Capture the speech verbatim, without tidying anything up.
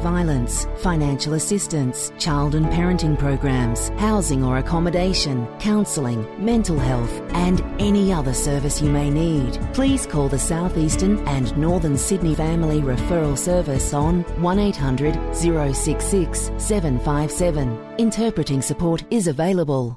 violence, financial assistance, child and parenting programs, housing or accommodation, counselling, mental health, and any other service you may need. Please call the South Eastern and Northern Sydney Family Referral Service on one eight hundred, zero six six, seven five seven. Interpreting support is available.